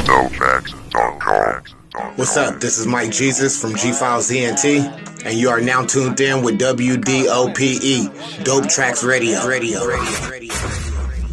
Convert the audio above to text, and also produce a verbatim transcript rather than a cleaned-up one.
dope tracks dot com. What's up? This is Mike Jesus from G Files E N T, and you are now tuned in with W D O P E, Dope Tracks Radio. Radio. Radio. Radio.